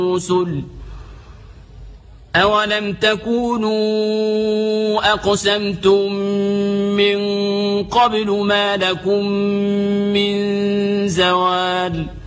الرسل أولم تكونوا أقسمتم من قبل ما لكم من زوال